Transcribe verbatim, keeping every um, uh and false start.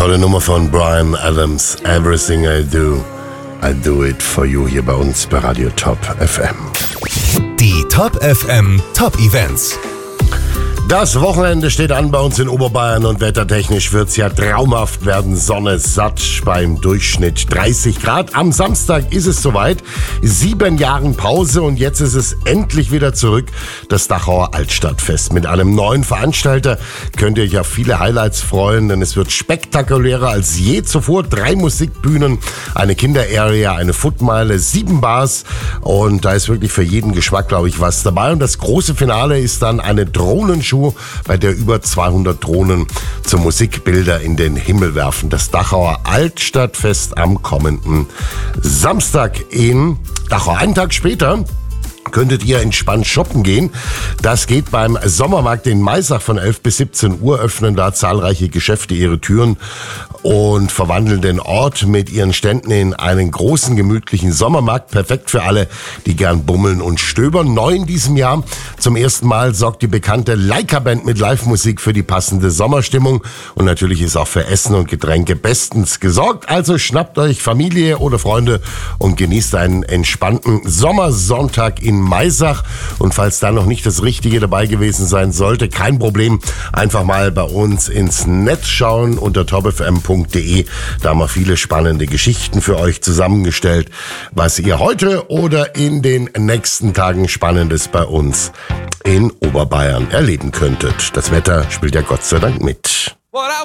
Tolle Nummer von Bryan Adams. Everything I do, I do it for you, hier bei uns bei Radio Top F M. Die Top F M Top Events. Das Wochenende steht an bei uns in Oberbayern und wettertechnisch wird's ja traumhaft werden. Sonne satt beim Durchschnitt dreißig Grad. Am Samstag ist es soweit. Sieben Jahren Pause und jetzt ist es endlich wieder zurück. Das Dachauer Altstadtfest. Mit einem neuen Veranstalter könnt ihr euch auf viele Highlights freuen, denn es wird spektakulärer als je zuvor. Drei Musikbühnen, eine Kinderarea, eine Footmeile, sieben Bars und da ist wirklich für jeden Geschmack, glaube ich, was dabei. Und das große Finale ist dann eine Drohnenshow, bei der über zweihundert Drohnen zur Musikbilder in den Himmel werfen. Das Dachauer Altstadtfest am kommenden Samstag in Dachau. Einen Tag später könntet ihr entspannt shoppen gehen. Das geht beim Sommermarkt in Maisach von elf bis siebzehn Uhr. Öffnen da zahlreiche Geschäfte ihre Türen und verwandeln den Ort mit ihren Ständen in einen großen, gemütlichen Sommermarkt. Perfekt für alle, die gern bummeln und stöbern. Neu in diesem Jahr zum ersten Mal sorgt die bekannte Leica-Band mit Live-Musik für die passende Sommerstimmung. Und natürlich ist auch für Essen und Getränke bestens gesorgt. Also schnappt euch Familie oder Freunde und genießt einen entspannten Sommersonntag in Maisach. Und falls da noch nicht das Richtige dabei gewesen sein sollte, kein Problem. Einfach mal bei uns ins Netz schauen unter top f m punkt d e. Da haben wir viele spannende Geschichten für euch zusammengestellt, was ihr heute oder in den nächsten Tagen Spannendes bei uns in Oberbayern erleben könntet. Das Wetter spielt ja Gott sei Dank mit. What I